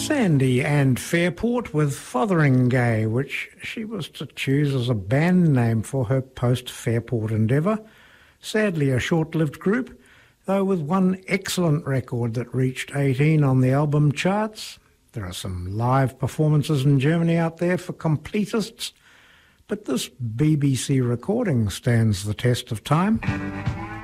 Sandy and Fairport with Fotheringay, which she was to choose as a band name for her post-Fairport endeavour. Sadly a short-lived group, though with one excellent record that reached 18 on the album charts. There are some live performances in Germany out there for completists, but this BBC recording stands the test of time.